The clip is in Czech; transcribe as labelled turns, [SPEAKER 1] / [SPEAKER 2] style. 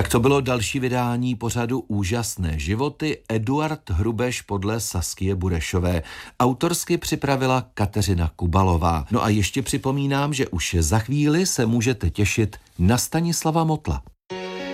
[SPEAKER 1] Tak to bylo další vydání pořadu Úžasné životy. Eduard Hrubeš podle Saskie Burešové. Autorsky připravila Kateřina Kubalová. No a ještě připomínám, že už za chvíli se můžete těšit na Stanislava Motla.